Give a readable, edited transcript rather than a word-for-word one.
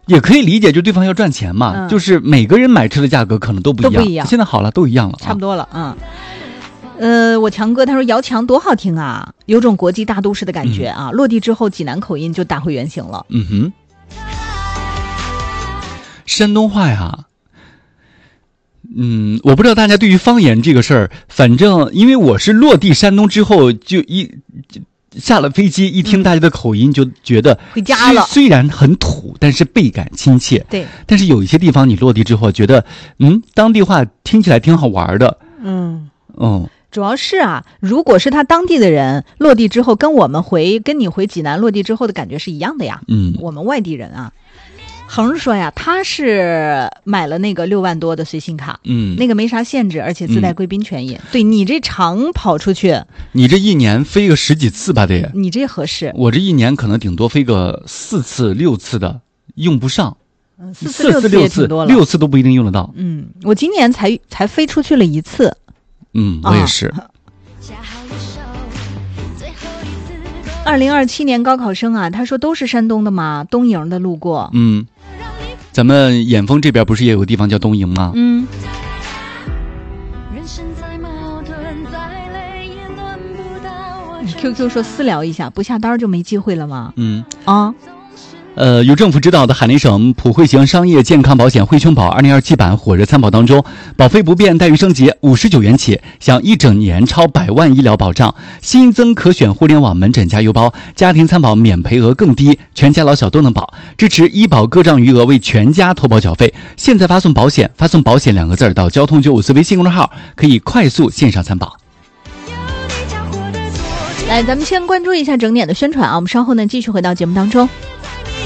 也可以理解，就对方要赚钱嘛，就是每个人买车的价格可能都不一样。现在好了，都一样了， 差不多了。我强哥他说姚强多好听啊，有种国际大都市的感觉啊，落地之后济南口音就打回原形了。 山东话呀，我不知道大家对于方言这个事儿，反正因为我是落地山东之后就下了飞机，一听大家的口音就觉得回家了。 虽然很土，但是倍感亲切。 对， 但是有一些地方你落地之后觉得，当地话听起来挺好玩的。 主要是啊，如果是他当地的人落地之后，跟你回济南落地之后的感觉是一样的呀。我们外地人啊。恒说呀，他是买了那个6万多的随心卡，那个没啥限制，而且自带贵宾权益。对，你这常跑出去， 你这一年飞个10几次吧得， 你这合适。 我这一年可能顶多飞个4次6次的，用不上。 4次6次也挺多了 ，6次都不一定用得到。 我今年才飞出去了1次。 我也是。 2027年高考生啊，他说都是山东的嘛，东营的路过。 咱们眼峰这边不是也有个地方叫东营吗 ？QQ 说私聊一下，不下单就没机会了吗？ 有政府指导的海南省普惠型商业健康保险惠琼保2027版火热参保当中，保费不变，待遇升级，59元起，享一整年超100万医疗保障，新增可选互联网门诊加邮包，家庭参保免赔额更低，全家老小都能保，支持医保各账余额为全家投保缴费。现在发送保险2个字到交通954微信公众号，可以快速线上参保。 来，咱们先关注一下整点的宣传啊，我们稍后呢继续回到节目当中。